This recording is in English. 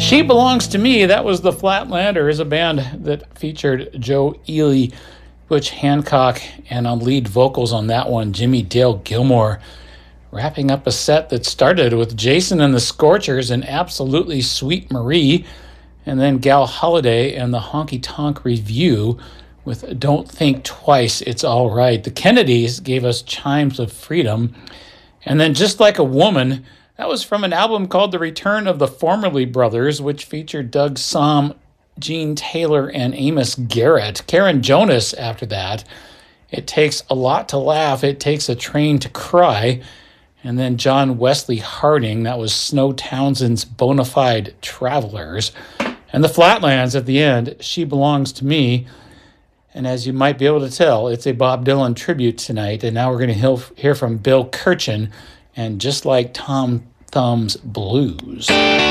She Belongs to Me, that was the Flatlanders, a band that featured Joe Ely, Butch Hancock, and on lead vocals on that one, Jimmy Dale Gilmore, wrapping up a set that started with Jason and the Scorchers and Absolutely Sweet Marie, and then Gal Holiday and the Honky Tonk Review with Don't Think Twice, It's All Right. The Kennedys gave us Chimes of Freedom, and then Just Like a Woman, that was from an album called The Return of the Formerly Brothers, which featured Doug Somm, Gene Taylor, and Amos Garrett. Karen Jonas after that. It Takes a Lot to Laugh, It Takes a Train to Cry. And then John Wesley Harding, that was Snow Townsend's Bonafide Travelers. And the Flatlands at the end, She Belongs to Me. And as you might be able to tell, it's a Bob Dylan tribute tonight. And now we're going to hear from Bill Kirchen and Just Like Tom Thumb's Blues.